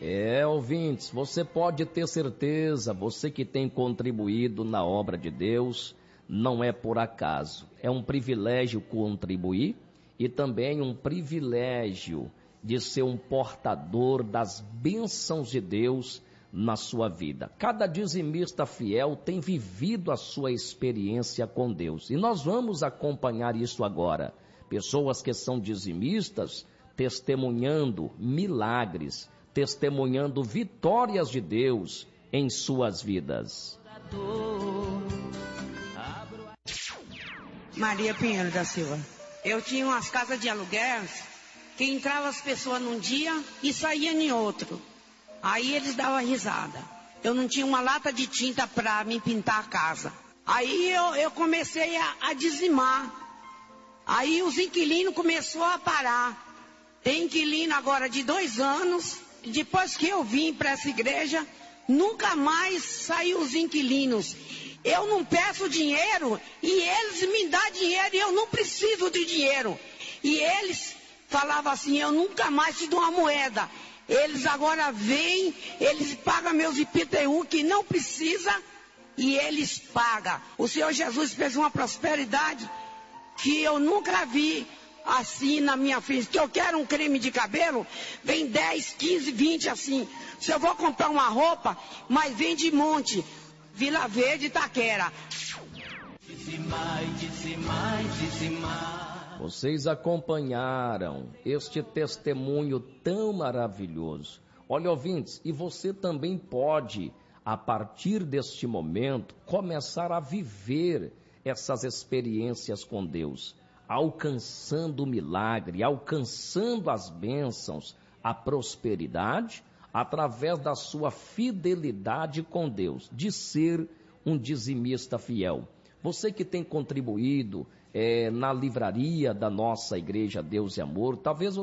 Ouvintes, você pode ter certeza, você que tem contribuído na obra de Deus, não é por acaso. É um privilégio contribuir e também um privilégio de ser um portador das bênçãos de Deus na sua vida. Cada dizimista fiel tem vivido a sua experiência com Deus. E nós vamos acompanhar isso agora. Pessoas que são dizimistas testemunhando milagres, testemunhando vitórias de Deus em suas vidas. Maria Pinheiro da Silva. Eu tinha umas casas de aluguel que entravam as pessoas num dia e saíam em outro. Aí eles davam risada. Eu não tinha uma lata de tinta para me pintar a casa. Aí eu comecei a dizimar. Aí os inquilinos começaram a parar. Tem inquilino agora de 2 anos. Depois que eu vim para essa igreja, nunca mais saiu os inquilinos. Eu não peço dinheiro e eles me dão dinheiro e eu não preciso de dinheiro. E eles falavam assim, eu nunca mais te dou uma moeda. Eles agora vêm, eles pagam meus IPTU que não precisa e eles pagam. O Senhor Jesus fez uma prosperidade que eu nunca vi assim na minha frente. Que eu quero um creme de cabelo, vem 10, 15, 20 assim. Se eu vou comprar uma roupa, mas vem de monte. Vila Verde, Itaquera. Vocês acompanharam este testemunho tão maravilhoso. Olha, ouvintes, e você também pode, a partir deste momento, começar a viver essas experiências com Deus, alcançando o milagre, alcançando as bênçãos, a prosperidade, através da sua fidelidade com Deus, de ser um dizimista fiel. Você que tem contribuído na livraria da nossa Igreja Deus e Amor, talvez